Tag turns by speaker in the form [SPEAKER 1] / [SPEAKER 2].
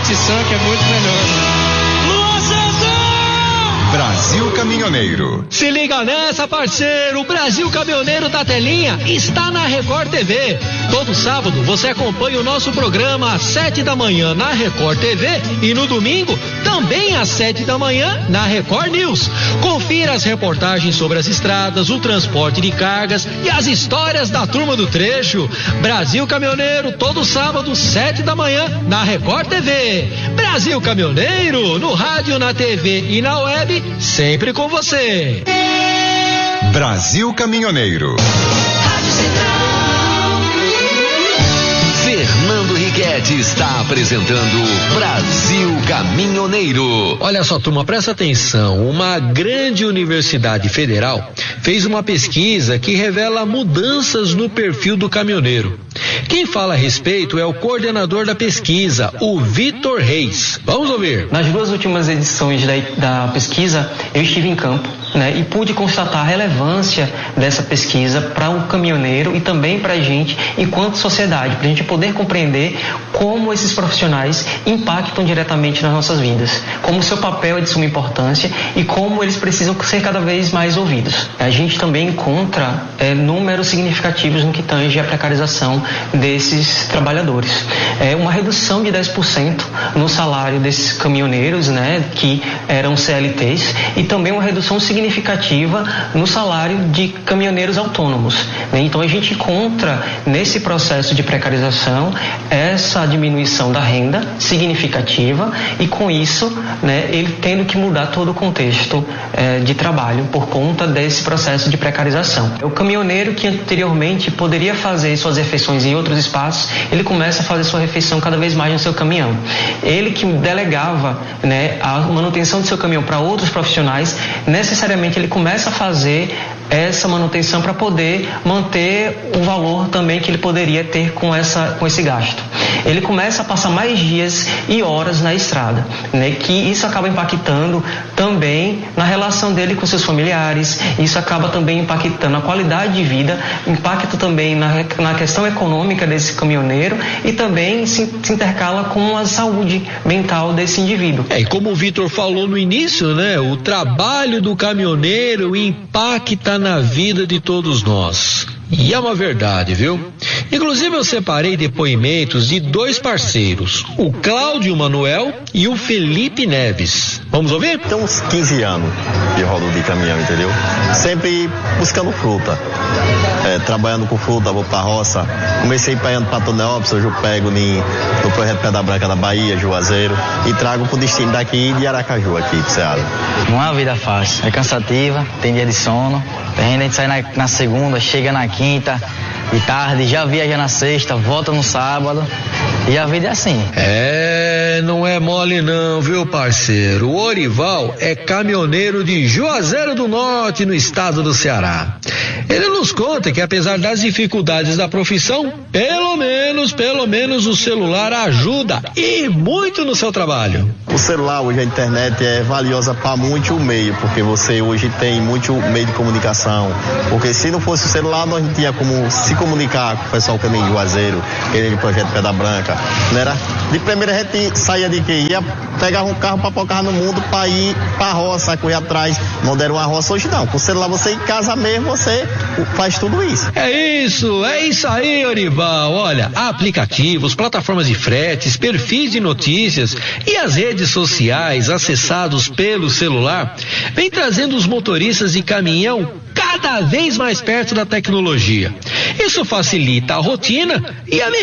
[SPEAKER 1] competição que é muito melhor.
[SPEAKER 2] Brasil Caminhoneiro.
[SPEAKER 3] Se liga nessa, parceiro, o Brasil Caminhoneiro da Telinha está na Record TV. Todo sábado você acompanha o nosso programa às 7 da manhã na Record TV e no domingo também às 7 da manhã na Record News. Confira as reportagens sobre as estradas, o transporte de cargas e as histórias da turma do trecho. Brasil Caminhoneiro, todo sábado, 7 da manhã na Record TV. Brasil Caminhoneiro, no rádio, na TV e na web, sempre com você.
[SPEAKER 2] Brasil Caminhoneiro.
[SPEAKER 4] Rádio Central. Fernando Riquetti está apresentando Brasil Caminhoneiro.
[SPEAKER 3] Olha só, turma, presta atenção. Uma grande universidade federal fez uma pesquisa que revela mudanças no perfil do caminhoneiro. Quem fala a respeito é o coordenador da pesquisa, o Vitor Reis. Vamos ouvir.
[SPEAKER 5] Nas duas últimas edições da pesquisa, eu estive em campo, e pude constatar a relevância dessa pesquisa para o caminhoneiro e também para a gente, enquanto sociedade, para a gente poder compreender como esses profissionais impactam diretamente nas nossas vidas, como o seu papel é de suma importância e como eles precisam ser cada vez mais ouvidos. A gente também encontra números significativos no que tange à precarização desses trabalhadores. Uma redução de 10% no salário desses caminhoneiros, que eram CLTs, e também uma redução significativa no salário de caminhoneiros autônomos. Então a gente encontra nesse processo de precarização essa diminuição da renda significativa e com isso, ele tendo que mudar todo o contexto de trabalho por conta desse processo de precarização. O caminhoneiro que anteriormente poderia fazer suas refeições em outros espaços, ele começa a fazer sua refeição cada vez mais no seu caminhão. Ele que delegava a manutenção do seu caminhão para outros profissionais, necessariamente ele começa a fazer essa manutenção para poder manter o valor também que ele poderia ter com esse gasto. Ele começa a passar mais dias e horas na estrada, que isso acaba impactando também na relação dele com seus familiares, isso acaba também impactando a qualidade de vida, impacta também na questão econômica desse caminhoneiro e também se intercala com a saúde mental desse indivíduo.
[SPEAKER 3] E como o Vitor falou no início, o trabalho do caminhoneiro impacta na vida de todos nós. E é uma verdade, viu? Inclusive eu separei depoimentos de dois parceiros, o Cláudio Manuel e o Felipe Neves. Vamos ouvir?
[SPEAKER 6] Tem uns 15 anos de rodo de caminhão, entendeu? Sempre buscando fruta. Trabalhando com fruta, vou pra roça. Comecei pegando pra Tonelópolis, hoje eu pego no projeto Pedra Branca da Bahia, Juazeiro, e trago pro destino daqui de Aracaju, aqui pro Ceará.
[SPEAKER 7] Não é uma vida fácil, é cansativa, tem dia de sono, a gente sai na segunda, chega na quinta, de tarde, já viaja na sexta, volta no sábado, e a vida é assim.
[SPEAKER 3] Não é mole não, viu, parceiro? O Orival é caminhoneiro de Juazeiro do Norte, no estado do Ceará. Ele nos conta que apesar das dificuldades da profissão, pelo menos o celular ajuda e muito no seu trabalho.
[SPEAKER 6] O celular, hoje a internet é valiosa para muito o meio, porque você hoje tem muito meio de comunicação, porque se não fosse o celular, nós não tinha como se comunicar com o pessoal que vem de Juazeiro, aquele projeto Pedra Branca, não era? De primeira a gente saía de quê? Ia pegar um carro para focar no mundo, para ir para a roça, correr atrás, não deram uma roça. Hoje não, com o celular você em casa mesmo, você faz tudo isso.
[SPEAKER 3] É isso aí, Orival. Olha, aplicativos, plataformas de fretes, perfis de notícias e as redes sociais acessados pelo celular vem trazendo os motoristas de caminhão cada vez mais perto da tecnologia. Isso facilita a rotina e a